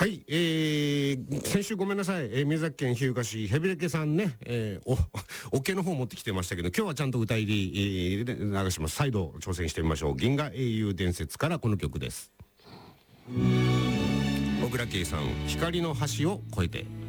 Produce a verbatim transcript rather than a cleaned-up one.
はい、えー、先週ごめんなさい、えー、宮崎県日向市ヘビレケさんね、えー、お、オケの方持ってきてましたけど、今日はちゃんと歌入り、えー、流します。再度挑戦してみましょう。銀河英雄伝説からこの曲です。小倉圭さん、光の橋を越えて。